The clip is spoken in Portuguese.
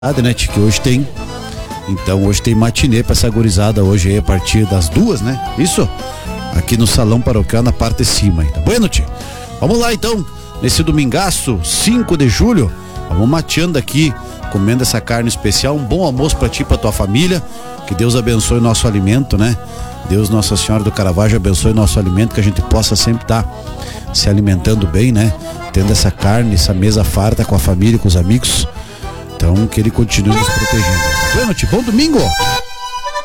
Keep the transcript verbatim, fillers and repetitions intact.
né, que hoje tem. Então hoje tem matinê pra essa gurizada hoje aí a partir das duas, né? Isso? Aqui no Salão Paroquial na parte de cima aí, tá bueno, tio? Vamos lá então, nesse domingaço, cinco de julho, vamos mateando aqui, comendo essa carne especial, um bom almoço pra ti e pra tua família, que Deus abençoe o nosso alimento, né? Deus Nossa Senhora do Caravaggio abençoe o nosso alimento, que a gente possa sempre estar tá se alimentando bem, né? Tendo essa carne, essa mesa farta com a família, com os amigos. Então, que ele continue nos protegendo. Bueno, tio, bom domingo!